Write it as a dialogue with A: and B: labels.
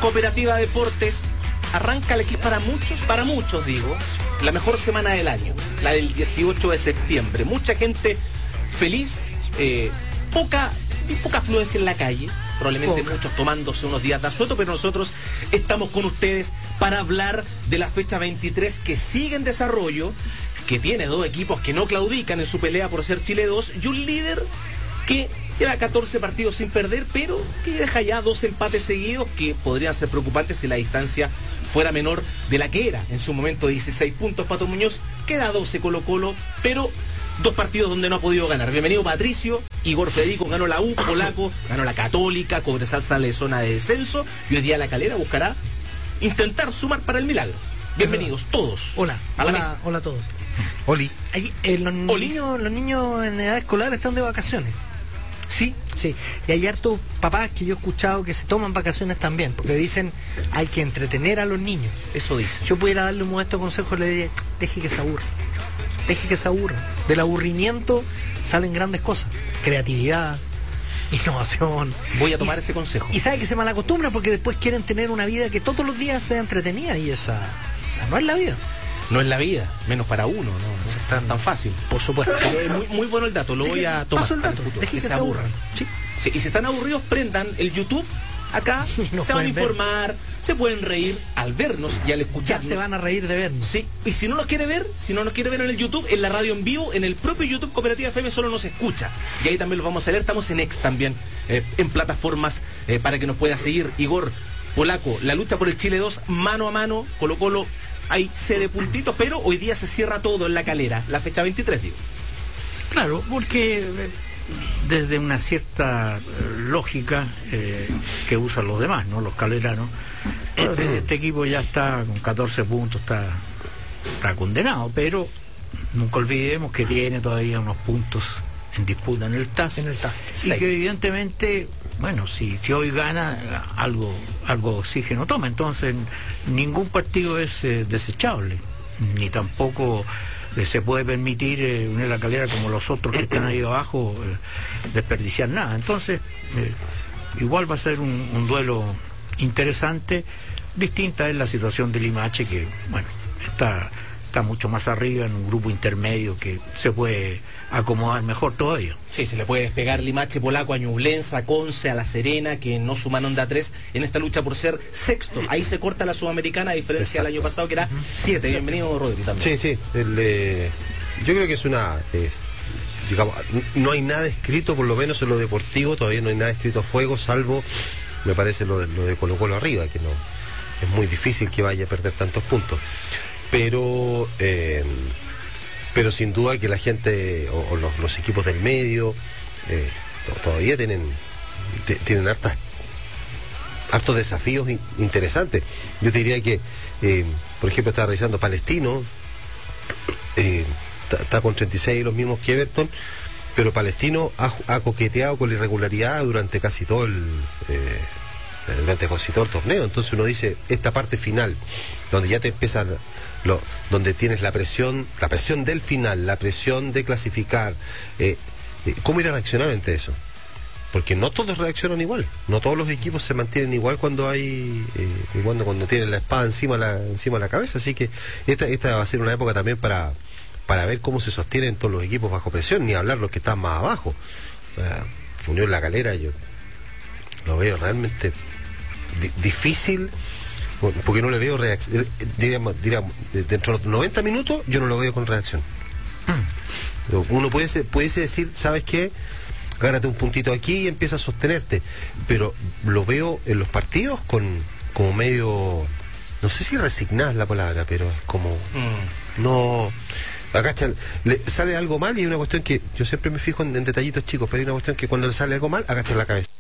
A: Cooperativa Deportes arranca la que es para muchos digo, la mejor semana del año, la del 18 de septiembre. Mucha gente feliz, poca afluencia en la calle, probablemente muchos tomándose unos días de asueto, pero nosotros estamos con ustedes para hablar de la fecha 23 que sigue en desarrollo, que tiene dos equipos que no claudican en su pelea por ser Chile 2 y un líder que lleva 14 partidos sin perder, pero que deja ya 2 empates seguidos que podrían ser preocupantes si la distancia fuera menor de la que era. En su momento 16 puntos Pato Muñoz, queda 12 Colo-Colo, pero 2 partidos donde no ha podido ganar. Bienvenido Patricio, Igor Federico ganó la U, Polaco ganó la Católica, Cobresal sale de zona de descenso y hoy día La Calera buscará intentar sumar para el milagro. Bienvenidos todos.
B: Hola a todos.
C: Oli.
B: Los niños en edad escolar están de vacaciones.
A: Sí.
B: Y hay hartos papás que yo he escuchado que se toman vacaciones también, porque dicen hay que entretener a los niños.
A: Eso dice.
B: Yo pudiera darle un modesto consejo, le diría, deje que se aburra. Del aburrimiento salen grandes cosas. Creatividad, innovación.
A: Voy a tomar ese consejo.
B: Y sabe que se malacostumbran porque después quieren tener una vida que todos los días sea entretenida y esa no es la vida.
A: No es la vida, menos para uno, no es tan fácil.
B: Por supuesto.
A: Pero es muy bueno el dato, lo voy a tomar.
B: Paso el dato, dejen que se aburran.
A: Sí, y si están aburridos, prendan el YouTube acá, se van a informar, se pueden reír al vernos y al escucharnos.
B: Ya se van a reír de vernos.
A: Sí, y si no nos quiere ver en el YouTube, en la radio en vivo, en el propio YouTube Cooperativa FM solo nos escucha. Y ahí también lo vamos a leer, estamos en X también, en plataformas para que nos pueda seguir. Igor, Polaco, la lucha por el Chile 2, mano a mano, Colo-Colo. Hay sede puntitos, pero hoy día se cierra todo en La Calera, la fecha 23, digo.
D: Claro, porque desde una cierta lógica que usan los demás, ¿no? Los caleranos, este equipo ya está con 14 puntos, está condenado, pero nunca olvidemos que tiene todavía unos puntos en disputa en el TAS. Y que evidentemente, bueno, si hoy gana, algo oxígeno toma. Entonces ningún partido es desechable, ni tampoco se puede permitir unir La Calera como los otros que están ahí abajo, desperdiciar nada. Entonces igual va a ser un duelo interesante. Distinta es la situación de Limache, que bueno, está mucho más arriba en un grupo intermedio que se puede acomodar mejor todavía.
A: Sí, se le puede despegar Limache, Polaco, a Ñublense, a Conce, a La Serena, que no sumaron de a 3 en esta lucha por ser sexto. Ahí se corta la Sudamericana, a diferencia del año pasado que era 7. Bienvenido, Rodri, también.
C: Sí, yo creo que es una... digamos, no hay nada escrito, por lo menos en lo deportivo, todavía no hay nada escrito a fuego, salvo, me parece, lo de Colo-Colo arriba, que no es muy difícil que vaya a perder tantos puntos. Pero sin duda que la gente o los equipos del medio todavía tienen hartos desafíos interesantes. Yo te diría que, por ejemplo, estaba revisando Palestino, está con 36 los mismos que Everton, pero Palestino ha coqueteado con la irregularidad durante casi todo el torneo. Entonces uno dice, esta parte final, donde ya te empiezan donde tienes la presión del final, la presión de clasificar, ¿cómo ir a reaccionar ante eso? Porque no todos reaccionan igual, no todos los equipos se mantienen igual cuando tienen la espada encima de la cabeza. Así que esta va a ser una época también para ver cómo se sostienen todos los equipos bajo presión, ni hablar los que están más abajo. Unión La Calera, yo lo veo realmente difícil, porque no le veo reacción. Diríamos, dentro de los 90 minutos yo no lo veo con reacción. Uno puede decir, ¿sabes qué? Gánate un puntito aquí y empieza a sostenerte, pero lo veo en los partidos como medio, no sé si resignada es la palabra, pero es como no agachan, sale algo mal, y hay una cuestión que yo siempre me fijo en detallitos chicos, pero hay una cuestión que cuando le sale algo mal agachan la cabeza.